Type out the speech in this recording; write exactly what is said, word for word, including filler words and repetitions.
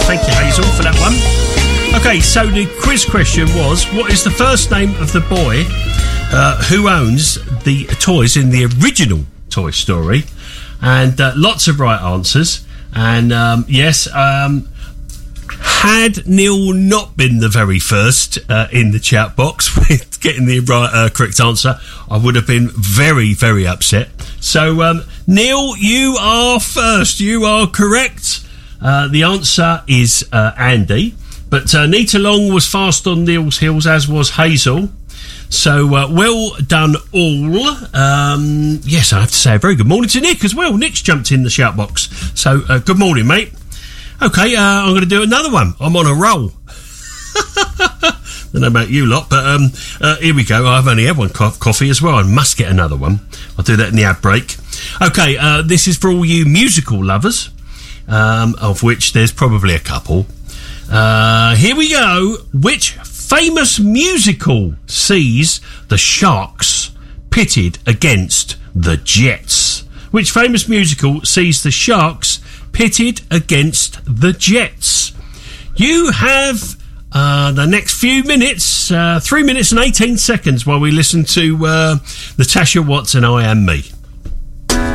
Thank you, Hazel, for that one. Okay, so the quiz question was, what is the first name of the boy uh, who owns the toys in the original Toy Story? And uh, lots of right answers. And um, yes, um, had Neil not been the very first uh, in the chat box with getting the right uh, correct answer, I would have been very, very upset. So, um, Neil, you are first. You are correct. Uh, the answer is uh, Andy. But uh, Nita Long was fast on Neil's heels, as was Hazel. So, uh, well done all. Um, yes, I have to say a very good morning to Nick as well. Nick's jumped in the shout box. So, uh, good morning, mate. Okay, uh, I'm going to do another one. I'm on a roll. Don't know about you lot, but um, uh, here we go. I've only had one co- coffee as well. I must get another one. I'll do that in the ad break. Okay, uh, this is for all you musical lovers, um, of which there's probably a couple. Uh, here we go. Which famous musical sees the Sharks pitted against the Jets? Which famous musical sees the Sharks pitted against the Jets? You have uh, the next few minutes, uh, three minutes and eighteen seconds while we listen to uh, Natasha Watts and I Am Me.